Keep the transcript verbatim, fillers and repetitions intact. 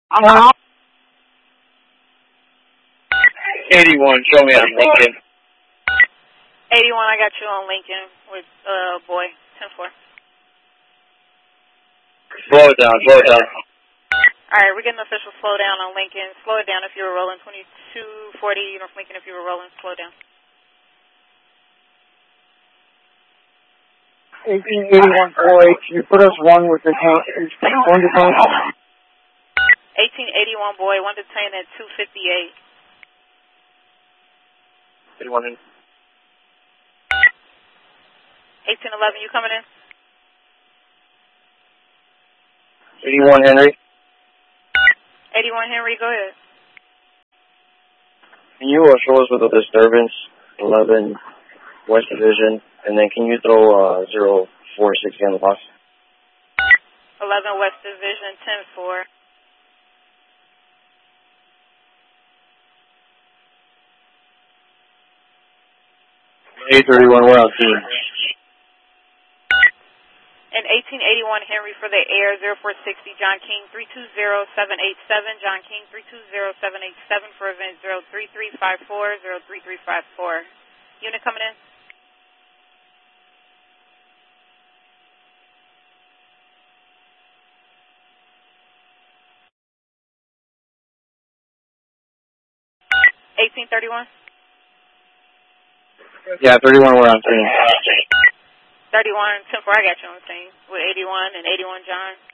Uh-huh. eighty-one, show me on Lincoln. eighty-one, I got you on Lincoln with, uh, boy, ten four. Slow it down, slow it down. Alright, we're getting the official slow down on Lincoln. Slow it down if you were rolling. twenty-two forty, North Lincoln if you were rolling. Slow down. eighteen eighty-one, boy, can you put us one with the count? One to count? eighteen eighty-one, boy, one to ten at two fifty-eight. eighty-one in. eighteen eleven, you coming in? eighty-one, Henry. eighty-one, Henry, go ahead. Can you uh, show us with the disturbance, eleven West Division, and then can you throw uh, zero four sixty on the box? eleven West Division, ten four. eight thirty-one, we're on team. And eighteen eighty-one, Henry for the air, zero four sixty, John King, three two zero seven eight seven, John King, three two zero seven eight seven for event zero three three five four, zero three three five four. Unit coming in? eighteen thirty-one? Yeah, thirty-one, we're on team. thirty-one, ten four, I got you on the scene with eighty-one and eighty-one, John.